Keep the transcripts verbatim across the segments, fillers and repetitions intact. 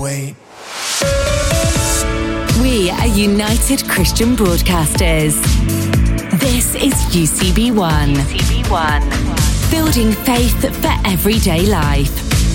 wait. We are United Christian Broadcasters. This is U C B one. U C B one. Building faith for everyday life.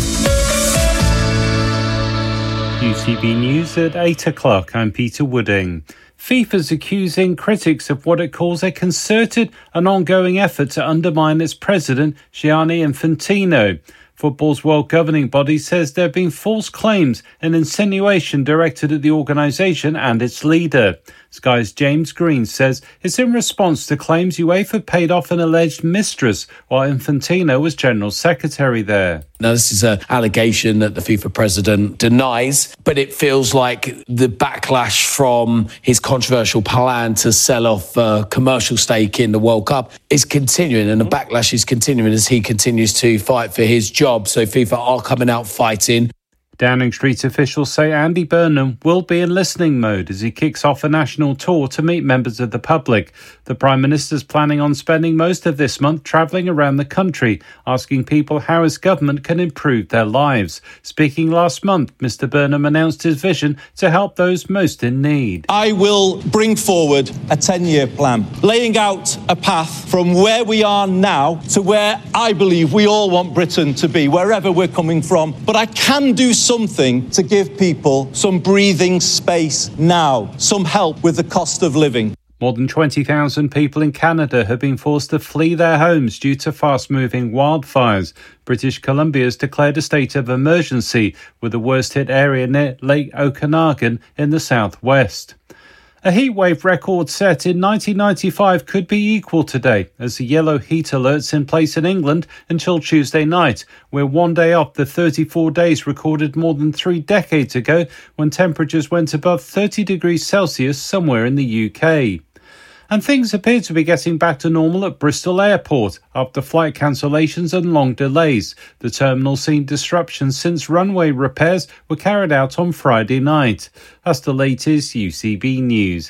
U C B News at eight o'clock. I'm Peter Wooding. FIFA's accusing critics of what it calls a concerted and ongoing effort to undermine its president, Gianni Infantino. Football's world governing body says there have been false claims and insinuation directed at the organisation and its leader. Sky's James Green says it's in response to claims UEFA paid off an alleged mistress while Infantino was General Secretary there. Now, this is an allegation that the FIFA president denies, but it feels like the backlash from his controversial plan to sell off a commercial stake in the World Cup is continuing, and the backlash is continuing as he continues to fight for his job. So FIFA are coming out fighting. Downing Street officials say Andy Burnham will be in listening mode as he kicks off a national tour to meet members of the public. The Prime Minister's planning on spending most of this month travelling around the country, asking people how his government can improve their lives. Speaking last month, Mr Burnham announced his vision to help those most in need. I will bring forward a ten-year plan, laying out a path from where we are now to where I believe we all want Britain to be, wherever we're coming from. But I can do something to give people some breathing space now, some help with the cost of living. More than twenty thousand people in Canada have been forced to flee their homes due to fast-moving wildfires. British Columbia has declared a state of emergency, with the worst-hit area near Lake Okanagan in the southwest. A heatwave record set in nineteen ninety-five could be equal today, as the yellow heat alert's in place in England until Tuesday night. We're one day off the thirty-four days recorded more than three decades ago, when temperatures went above thirty degrees Celsius somewhere in the U K. And things appear to be getting back to normal at Bristol Airport after flight cancellations and long delays. The terminal seen disruptions since runway repairs were carried out on Friday night. That's the latest U C B News.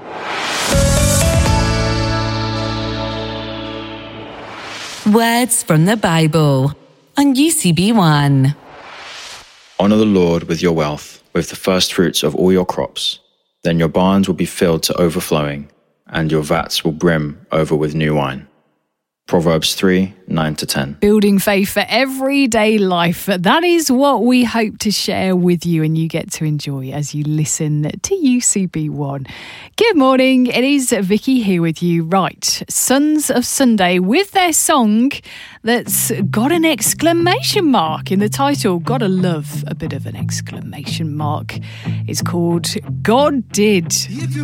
Words from the Bible on U C B one. Honour the Lord with your wealth, with the first fruits of all your crops. Then your barns will be filled to overflowing, and your vats will brim over with new wine. Proverbs three, nine to ten. Building faith for everyday life. That is what we hope to share with you, and you get to enjoy as you listen to U C B one. Good morning. It is Vicky here with you. Right. Sons of Sunday with their song that's got an exclamation mark in the title. Gotta love a bit of an exclamation mark. It's called God Did.